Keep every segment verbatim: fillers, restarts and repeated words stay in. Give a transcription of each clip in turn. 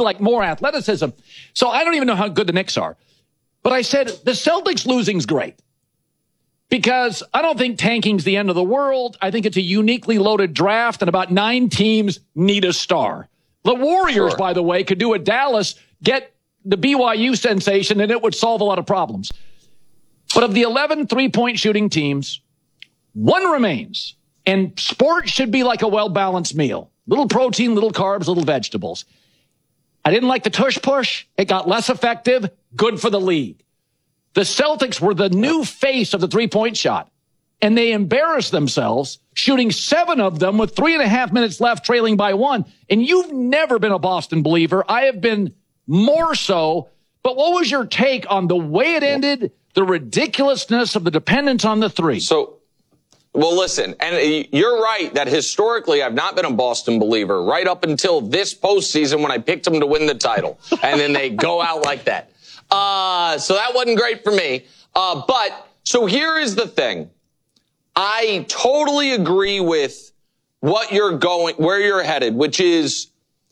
like more athleticism. So I don't even know how good the Knicks are. But I said the Celtics losing's great. Because I don't think tanking's the end of the world. I think it's a uniquely loaded draft, and about nine teams need a star. The Warriors, Sure. by the way, could do a Dallas, get the B Y U sensation, and it would solve a lot of problems. But of the eleven three-point shooting teams, one remains. And sports should be like a well-balanced meal. Little protein, little carbs, little vegetables. I didn't like the tush-push. It got less effective. Good for the league. The Celtics were the new face of the three-point shot, and they embarrassed themselves, shooting seven of them with three and a half minutes left, trailing by one. And you've never been a Boston believer. I have been more so. But what was your take on the way it ended, the ridiculousness of the dependence on the three? So, well, listen, and you're right that historically I've not been a Boston believer right up until this postseason when I picked them to win the title, and then they go out like that. Uh, so that wasn't great for me. Uh, but so here is the thing. I totally agree with what you're going, where you're headed, which is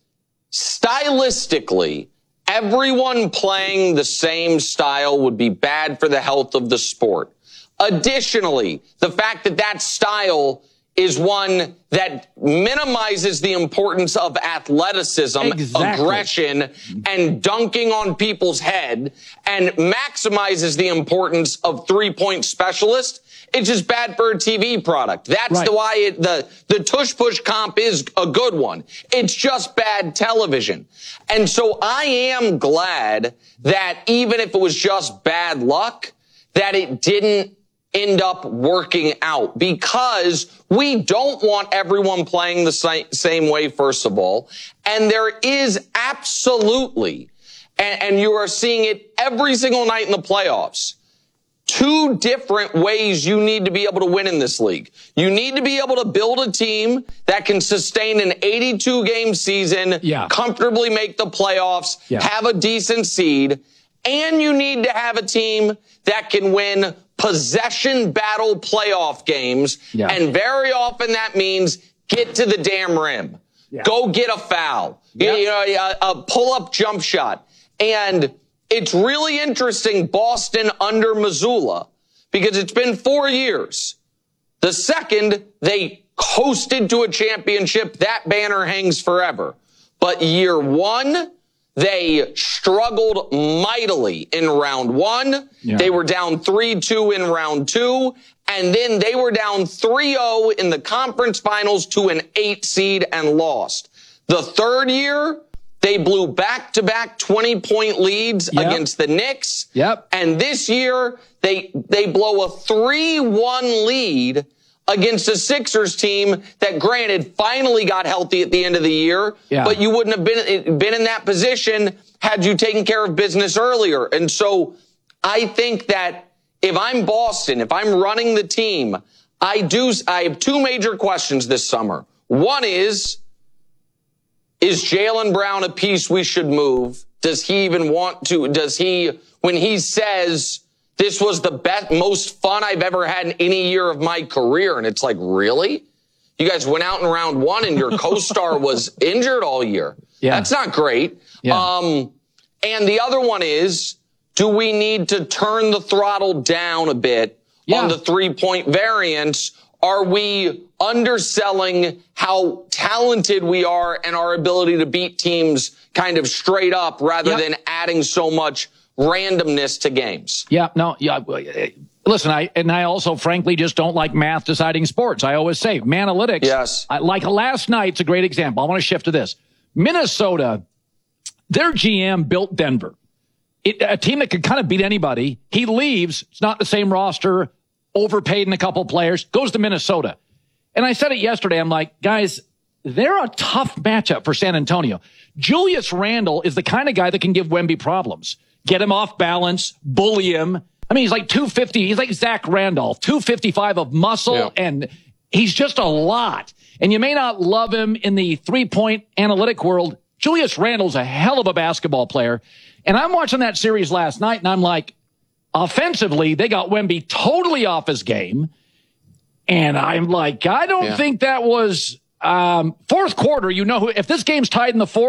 stylistically, everyone playing the same style would be bad for the health of the sport. Additionally, the fact that that style is one that minimizes the importance of athleticism, exactly. aggression, and dunking on people's head, and maximizes the importance of three-point specialists. It's just bad for a T V product. That's right. the why it, the the tush push comp is a good one. It's just bad television. And so I am glad that even if it was just bad luck, that it didn't end up working out, because we don't want everyone playing the same way, first of all. And there is absolutely, and, and you are seeing it every single night in the playoffs, two different ways you need to be able to win in this league. You need to be able to build a team that can sustain an eighty-two game season, yeah. comfortably make the playoffs, yeah. have a decent seed, and you need to have a team that can win possession battle playoff games. Yeah. And very often that means get to the damn rim. Yeah. Go get a foul. Yep. You know, a, a pull-up jump shot. And it's really interesting, Boston under Mazzulla, because it's been four years. The second they coasted to a championship, that banner hangs forever. But year one, they struggled mightily in round one. Yeah. They were down three two in round two. And then they were down three oh in the conference finals to an eight seed and lost. The third year, they blew back-to-back twenty-point leads yep. against the Knicks. Yep. And this year, they they blow a three one lead against a Sixers team that, granted, finally got healthy at the end of the year, yeah. but you wouldn't have been, been in that position had you taken care of business earlier. And so I think that if I'm Boston, if I'm running the team, I do, I have two major questions this summer. One is, is Jaylen Brown a piece we should move? Does he even want to? Does he, when he says, this was the best, most fun I've ever had in any year of my career. And it's like, really? You guys went out in round one and your co-star was injured all year. Yeah. That's not great. Yeah. Um, and the other one is, do we need to turn the throttle down a bit yeah. on the three-point variance? Are we underselling how talented we are and our ability to beat teams kind of straight up rather yep. than adding so much randomness to games? Yeah, no, yeah. Listen, I and I also, frankly, just don't like math deciding sports. I always say, Manalytics. Yes. I, like last night's a great example. I want to shift to this. Minnesota, their G M built Denver, it, a team that could kind of beat anybody. He leaves. It's not the same roster. Overpaid in a couple players. Goes to Minnesota. And I said it yesterday. I'm like, guys, they're a tough matchup for San Antonio. Julius Randle is the kind of guy that can give Wemby problems. Get him off balance, bully him. I mean, he's like two fifty. He's like Zach Randolph, two fifty-five of muscle, yeah. and he's just a lot. And you may not love him in the three-point analytic world. Julius Randle's a hell of a basketball player. And I'm watching that series last night, and I'm like, offensively, they got Wemby totally off his game. And I'm like, I don't yeah. think that was um, fourth quarter. You know, if this game's tied in the fourth,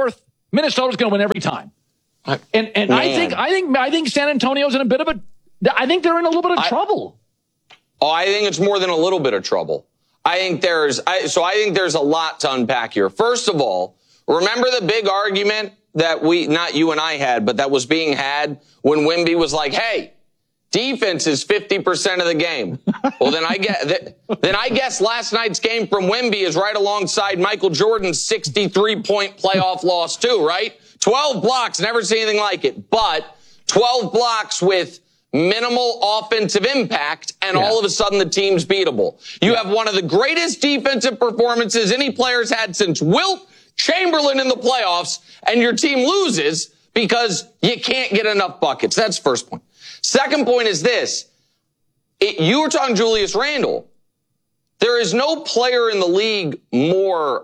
Minnesota's going to win every time. And and I think I think I think San Antonio's in a bit of a I think they're in a little bit of I, trouble. Oh, I think it's more than a little bit of trouble. I think there's I, so I think there's a lot to unpack here. First of all, remember the big argument that we not you and I had, but that was being had when Wemby was like, "Hey, defense is fifty percent of the game." Well, then I get then I guess last night's game from Wemby is right alongside Michael Jordan's sixty-three point playoff loss too, right? twelve blocks, never seen anything like it. But twelve blocks with minimal offensive impact, and yeah. all of a sudden the team's beatable. You yeah. have one of the greatest defensive performances any player's had since Wilt Chamberlain in the playoffs, and your team loses because you can't get enough buckets. That's first point. Second point is this. It, you were talking Julius Randle. There is no player in the league more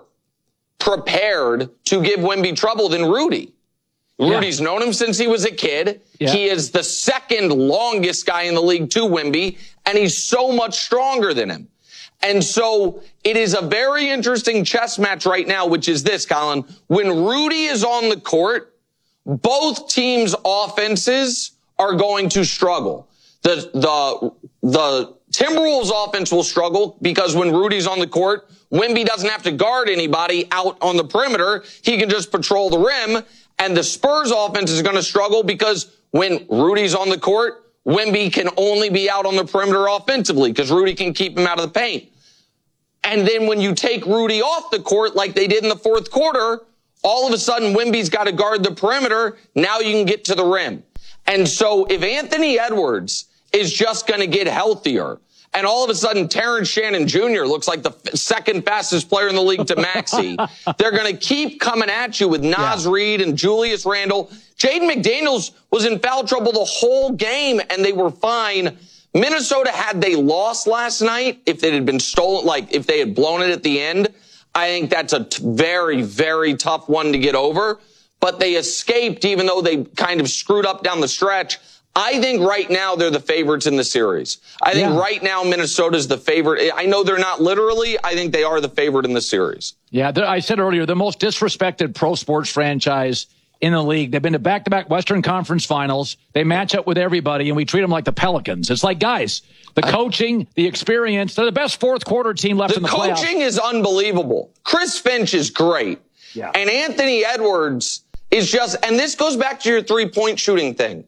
prepared to give Wemby trouble than Rudy. Rudy's yeah. known him since he was a kid. Yeah. He is the second longest guy in the league to Wemby, and he's so much stronger than him. And so it is a very interesting chess match right now, which is this, Colin. When Rudy is on the court, both teams' offenses are going to struggle. The, the, the Timberwolves offense will struggle because when Rudy's on the court, Wemby doesn't have to guard anybody out on the perimeter. He can just patrol the rim. And the Spurs offense is going to struggle because when Rudy's on the court, Wemby can only be out on the perimeter offensively because Rudy can keep him out of the paint. And then when you take Rudy off the court like they did in the fourth quarter, all of a sudden Wemby's got to guard the perimeter. Now you can get to the rim. And so if Anthony Edwards is just going to get healthier, and all of a sudden Terrence Shannon Junior looks like the f- second fastest player in the league to Maxey, they're going to keep coming at you with Naz yeah. Reid and Julius Randle. Jaden McDaniels was in foul trouble the whole game, and they were fine. Minnesota, had they lost last night, if it had been stolen, like if they had blown it at the end, I think that's a t- very, very tough one to get over. But they escaped, even though they kind of screwed up down the stretch. I think right now they're the favorites in the series. I think yeah. right now Minnesota's the favorite. I know they're not literally. I think they are the favorite in the series. Yeah, I said earlier, the most disrespected pro sports franchise in the league. They've been to back-to-back Western Conference finals. They match up with everybody, and we treat them like the Pelicans. It's like, guys, the coaching, the experience, they're the best fourth quarter team left the in the playoffs. The coaching is unbelievable. Chris Finch is great. Yeah. And Anthony Edwards is just, and this goes back to your three-point shooting thing.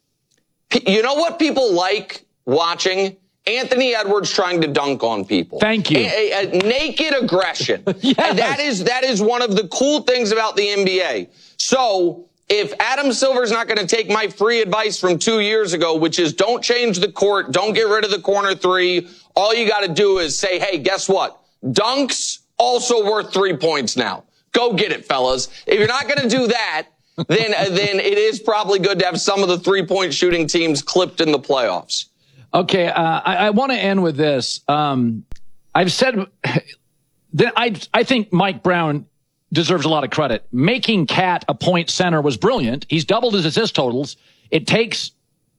You know what people like watching? Anthony Edwards trying to dunk on people. Thank you. A, a, a naked aggression. Yes. And that is, that is one of the cool things about the N B A. So if Adam Silver's not going to take my free advice from two years ago, which is don't change the court, don't get rid of the corner three, all you got to do is say, hey, guess what? Dunks also worth three points now. Go get it, fellas. If you're not going to do that, then uh, then it is probably good to have some of the three-point shooting teams clipped in the playoffs. Okay, uh, I, I want to end with this. Um, I've said that I I think Mike Brown deserves a lot of credit. Making Cat a point center was brilliant. He's doubled his assist totals. It takes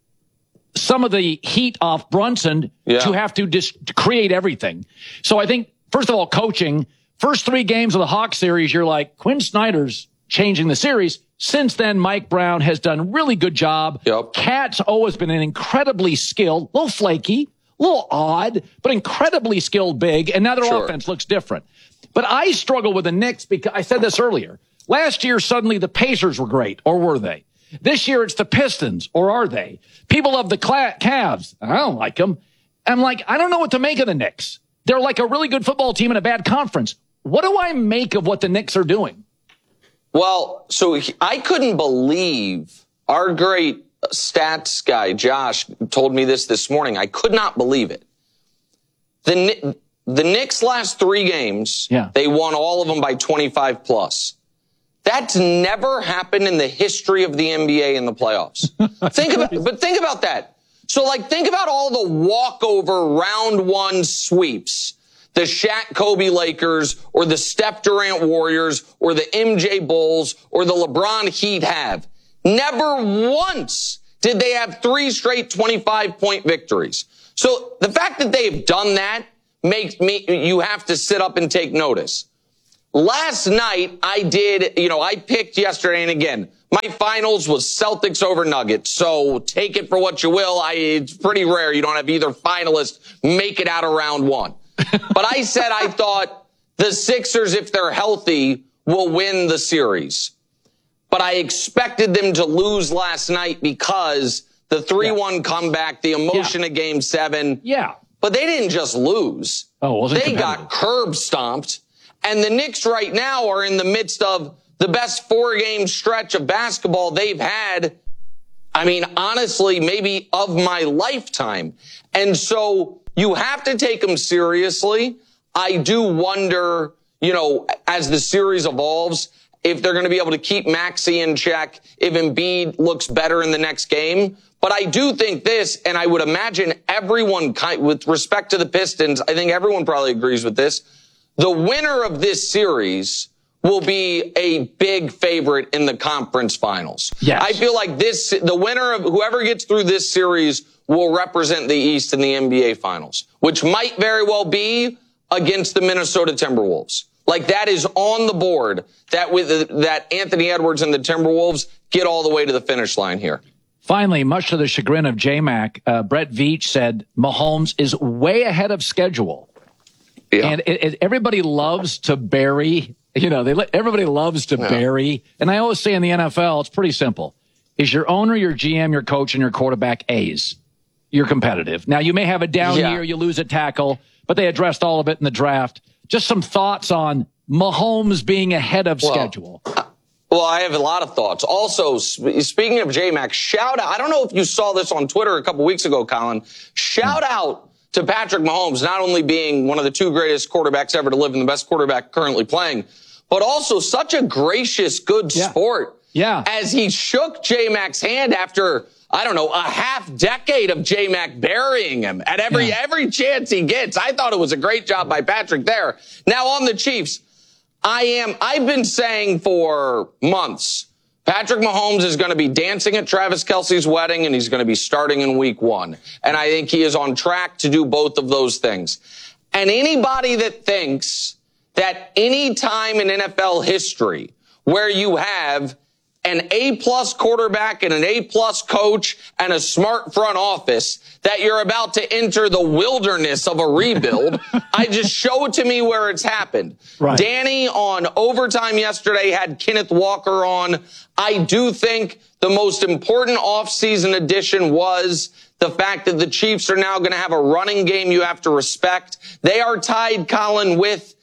some of the heat off Brunson yeah. to have to just create everything. So I think, first of all, coaching. First three games of the Hawks series, you're like, Quinn Snyder's changing the series. Since then, Mike Brown has done a really good job. Yep. Cat's always been an incredibly skilled, a little flaky, a little odd, but incredibly skilled big, and now their sure. offense looks different. But I struggle with the Knicks because I said this earlier. Last year, suddenly the Pacers were great, or were they? This year, it's the Pistons, or are they? People love the Cavs. I don't like them. I'm like, I don't know what to make of the Knicks. They're like a really good football team in a bad conference. What do I make of what the Knicks are doing? Well, so I couldn't believe our great stats guy, Josh, told me this this morning. I could not believe it. The, the Knicks' last three games, yeah. they won all of them by twenty-five plus. That's never happened in the history of the N B A in the playoffs. think about, but think about that. So, like, think about all the walkover round one sweeps. The Shaq Kobe Lakers or the Steph Durant Warriors or the M J Bulls or the LeBron Heat have. Never once did they have three straight twenty-five point victories. So the fact that they've done that makes me, you have to sit up and take notice. last night I did, you know, I picked yesterday, and again, my finals was Celtics over Nuggets. So take it for what you will. I, it's pretty rare you don't have either finalist make it out of round one. But I said I thought the Sixers, if they're healthy, will win the series. But I expected them to lose last night because the three one yeah. comeback, the emotion yeah. of game seven. Yeah. But they didn't just lose. Oh, it wasn't They got curb stomped. And the Knicks right now are in the midst of the best four-game stretch of basketball they've had, I mean, honestly, maybe of my lifetime. And so you have to take them seriously. I do wonder, you know, as the series evolves, if they're going to be able to keep Maxey in check, if Embiid looks better in the next game. But I do think this, and I would imagine everyone, with respect to the Pistons, I think everyone probably agrees with this. The winner of this series will be a big favorite in the conference finals. Yes. I feel like this, the winner of whoever gets through this series will represent the East in the N B A finals, which might very well be against the Minnesota Timberwolves. Like that is on the board that with that Anthony Edwards and the Timberwolves get all the way to the finish line here. Finally, much to the chagrin of J-Mac, uh, Brett Veach said Mahomes is way ahead of schedule. Yeah. And it, it, everybody loves to bury, you know, they everybody loves to yeah. bury. And I always say in the N F L, it's pretty simple. Is your owner, your G M, your coach, and your quarterback A's? You're competitive. Now, you may have a down yeah. year, you lose a tackle, but they addressed all of it in the draft. Just some thoughts on Mahomes being ahead of well, schedule. Well, I have a lot of thoughts. Also, speaking of J-Mac, shout out. I don't know if you saw this on Twitter a couple weeks ago, Colin. Shout hmm. out to Patrick Mahomes, not only being one of the two greatest quarterbacks ever to live and the best quarterback currently playing, but also such a gracious, good yeah. sport. Yeah. As he shook J-Mac's hand after, I don't know, a half decade of J-Mac burying him at every, yeah. every chance he gets. I thought it was a great job by Patrick there. Now on the Chiefs, I am, I've been saying for months, Patrick Mahomes is going to be dancing at Travis Kelce's wedding, and he's going to be starting in week one. And I think he is on track to do both of those things. And anybody that thinks that any time in N F L history where you have an A-plus quarterback and an A-plus coach and a smart front office, that you're about to enter the wilderness of a rebuild, I just show it to me where it's happened. Right. Danny on Overtime yesterday had Kenneth Walker on. I do think the most important offseason addition was the fact that the Chiefs are now going to have a running game you have to respect. They are tied, Colin, with